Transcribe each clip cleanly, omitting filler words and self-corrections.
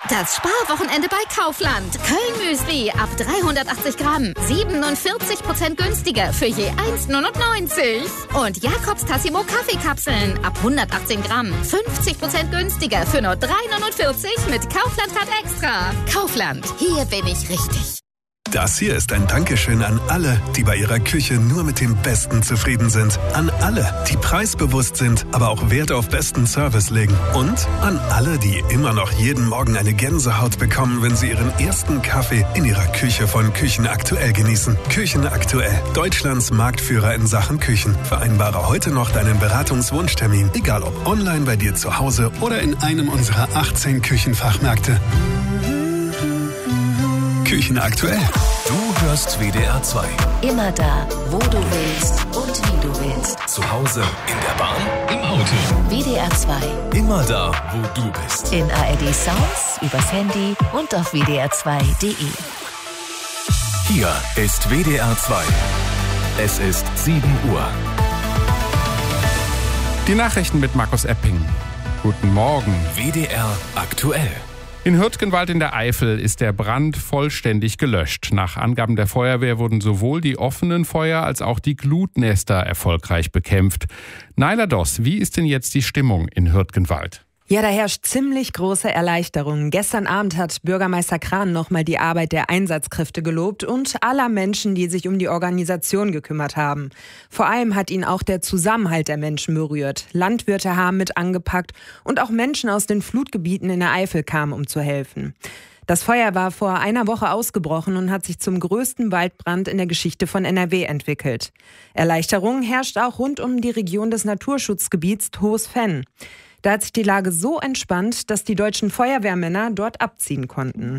Das Sparwochenende bei Kaufland. Köln-Müsli ab 380 Gramm. 47% günstiger für je 1,99. Und Jakobs Tassimo Kaffeekapseln ab 118 Gramm. 50% günstiger für nur 3,49 mit Kaufland-Card extra. Kaufland, hier bin ich richtig. Das hier ist ein Dankeschön an alle, die bei ihrer Küche nur mit dem Besten zufrieden sind. An alle, die preisbewusst sind, aber auch Wert auf besten Service legen. Und an alle, die immer noch jeden Morgen eine Gänsehaut bekommen, wenn sie ihren ersten Kaffee in ihrer Küche von Küchenaktuell genießen. Küchenaktuell, Deutschlands Marktführer in Sachen Küchen. Vereinbare heute noch deinen Beratungswunschtermin, egal ob online bei dir zu Hause oder in einem unserer 18 Küchenfachmärkte. Küchenaktuell. Du hörst WDR 2. Immer da, wo du willst und wie du willst. Zu Hause, in der Bahn, im Auto. WDR 2. Immer da, wo du bist. In ARD Sounds, übers Handy und auf wdr2.de. Hier ist WDR 2. Es ist 7 Uhr. Die Nachrichten mit Markus Epping. Guten Morgen. WDR aktuell. In Hürtgenwald in der Eifel ist der Brand vollständig gelöscht. Nach Angaben der Feuerwehr wurden sowohl die offenen Feuer als auch die Glutnester erfolgreich bekämpft. Naila Doss, wie ist denn jetzt die Stimmung in Hürtgenwald? Ja, da herrscht ziemlich große Erleichterung. Gestern Abend hat Bürgermeister Krahn nochmal die Arbeit der Einsatzkräfte gelobt und aller Menschen, die sich um die Organisation gekümmert haben. Vor allem hat ihn auch der Zusammenhalt der Menschen berührt. Landwirte haben mit angepackt und auch Menschen aus den Flutgebieten in der Eifel kamen, um zu helfen. Das Feuer war vor einer Woche ausgebrochen und hat sich zum größten Waldbrand in der Geschichte von NRW entwickelt. Erleichterung herrscht auch rund um die Region des Naturschutzgebiets Hohes-Venn. Da hat sich die Lage so entspannt, dass die deutschen Feuerwehrmänner dort abziehen konnten.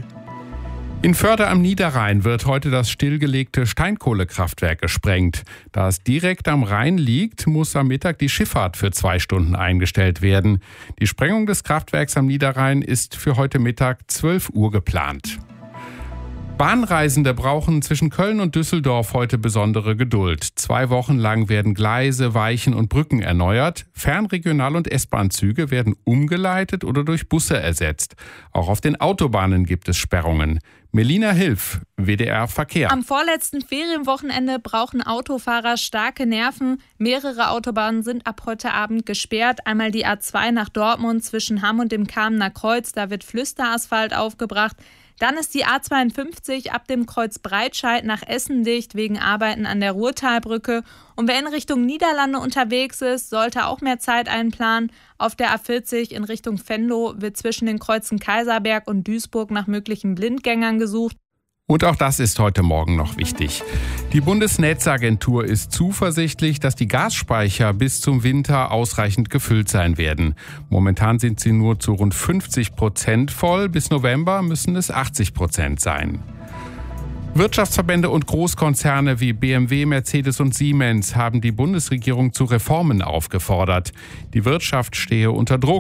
In Förde am Niederrhein wird heute das stillgelegte Steinkohlekraftwerk gesprengt. Da es direkt am Rhein liegt, muss am Mittag die Schifffahrt für 2 Stunden eingestellt werden. Die Sprengung des Kraftwerks am Niederrhein ist für heute Mittag 12 Uhr geplant. Bahnreisende brauchen zwischen Köln und Düsseldorf heute besondere Geduld. 2 Wochen lang werden Gleise, Weichen und Brücken erneuert. Fernregional- und S-Bahn-Züge werden umgeleitet oder durch Busse ersetzt. Auch auf den Autobahnen gibt es Sperrungen. Melina Hilf, WDR Verkehr. Am vorletzten Ferienwochenende brauchen Autofahrer starke Nerven. Mehrere Autobahnen sind ab heute Abend gesperrt. Einmal die A2 nach Dortmund zwischen Hamm und dem Kamener Kreuz. Da wird Flüsterasphalt aufgebracht. Dann ist die A52 ab dem Kreuz Breitscheid nach Essen dicht wegen Arbeiten an der Ruhrtalbrücke. Und wer in Richtung Niederlande unterwegs ist, sollte auch mehr Zeit einplanen. Auf der A40 in Richtung Venlo wird zwischen den Kreuzen Kaiserberg und Duisburg nach möglichen Blindgängern gesucht. Und auch das ist heute Morgen noch wichtig. Die Bundesnetzagentur ist zuversichtlich, dass die Gasspeicher bis zum Winter ausreichend gefüllt sein werden. Momentan sind sie nur zu rund 50% voll. Bis November müssen es 80% sein. Wirtschaftsverbände und Großkonzerne wie BMW, Mercedes und Siemens haben die Bundesregierung zu Reformen aufgefordert. Die Wirtschaft stehe unter Druck.